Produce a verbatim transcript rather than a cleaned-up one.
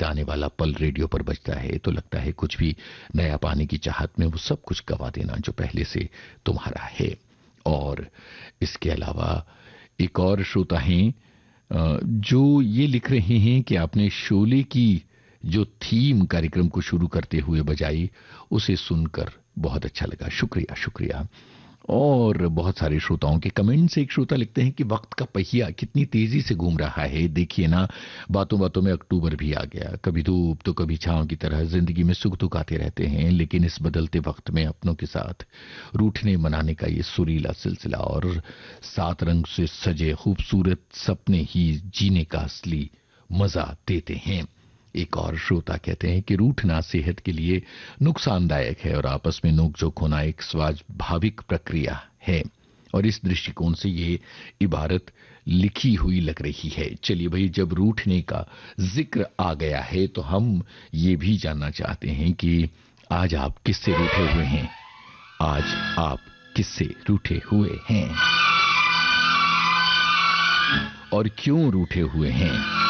आने वाला पल रेडियो पर बजता है तो लगता है कुछ भी नया पाने की चाहत में वो सब कुछ गवा देना जो पहले से तुम्हारा है। और इसके अलावा एक और श्रोता हैं जो ये लिख रहे हैं कि आपने शोले की जो थीम कार्यक्रम को शुरू करते हुए बजाई, उसे सुनकर बहुत अच्छा लगा। शुक्रिया शुक्रिया। और बहुत सारे श्रोताओं के कमेंट से एक श्रोता लिखते हैं कि वक्त का पहिया कितनी तेजी से घूम रहा है, देखिए ना, बातों बातों में अक्टूबर भी आ गया। कभी धूप तो कभी छांव की तरह जिंदगी में सुख दुख आते रहते हैं, लेकिन इस बदलते वक्त में अपनों के साथ रूठने मनाने का ये सुरीला सिलसिला और सात रंग से सजे खूबसूरत सपने ही जीने का असली मजा देते हैं। एक और श्रोता कहते हैं कि रूठना सेहत के लिए नुकसानदायक है और आपस में नोकझोंक होना एक स्वाभाविक प्रक्रिया है, और इस दृष्टिकोण से ये इबारत लिखी हुई लग रही है। चलिए भाई, जब रूठने का जिक्र आ गया है तो हम ये भी जानना चाहते हैं कि आज आप किससे रूठे हुए हैं, आज आप किससे रूठे हुए हैं और क्यों रूठे हुए हैं।